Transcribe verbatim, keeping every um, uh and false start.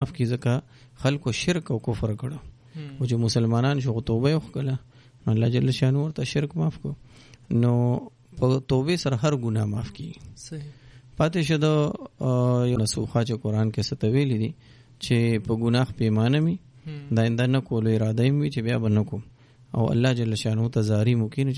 کی ځکه خلکو شرک او کفر کړو او چې مسلمانان شو توبه وکړه الله جل شانو ورته شرک معاف کو نو په توبه سره هر ګناه معاف کی. صحیح. پاتې شه د یو نسوخه چې قرآن کې ستویل دي چې په ګناه پیمانه می دا انده نه کولو اراده می چې بیا بنکو او الله جل شانو ته زاری ممکن